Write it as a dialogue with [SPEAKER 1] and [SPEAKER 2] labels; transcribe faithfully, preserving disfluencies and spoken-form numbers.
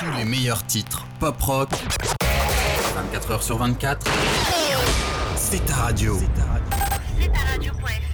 [SPEAKER 1] Tous les meilleurs titres pop-rock, vingt-quatre heures sur vingt-quatre, c'est ta radio.
[SPEAKER 2] c'est ta radio point f m